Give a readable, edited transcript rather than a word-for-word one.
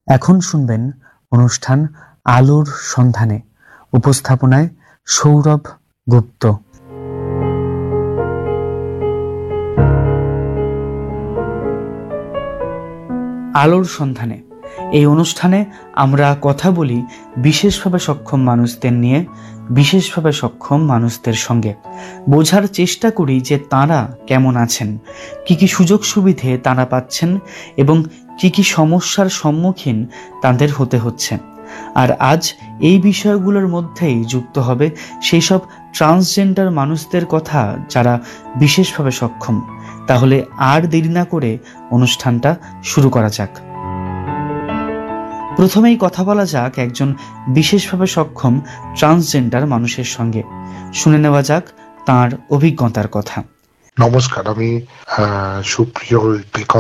এখন শুনবেন অনুষ্ঠান আলোর সন্ধানে, উপস্থাপনায় সৌরভ গুপ্ত। আলোর সন্ধানে এই অনুষ্ঠানে আমরা কথা বলি বিশেষভাবে সক্ষম মানুষদের নিয়ে, বিশেষভাবে সক্ষম মানুষদের সঙ্গে। বোঝার চেষ্টা করি যে তাঁরা কেমন আছেন, কি কি সুযোগ সুবিধে তাঁরা পাচ্ছেন এবং কি কি সমস্যার সম্মুখীন তাদের হতে হচ্ছে। আর আজ এই বিষয়গুলোর মধ্যেই যুক্ত হবে সেই সব ট্রান্সজেন্ডার মানুষদের কথা যারা বিশেষভাবে সক্ষম। তাহলে আর দেরি না করে অনুষ্ঠানটা শুরু করা যাক। প্রথমেই কথা বলা যাক একজন বিশেষভাবে সক্ষম ট্রান্সজেন্ডার মানুষের সঙ্গে। শুনে নেওয়া যাক তার অভিজ্ঞতার কথা। নমস্কার, আমি সুপ্রিয়